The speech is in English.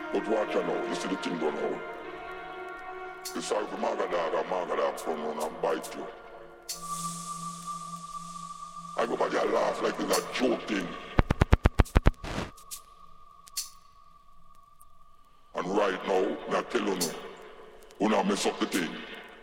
But watch out now, you see the thing going on. You sorry for Magadog come run and bite you. Everybody a laugh like it's a joke thing. And right now, I tell you now, you not mess up the thing.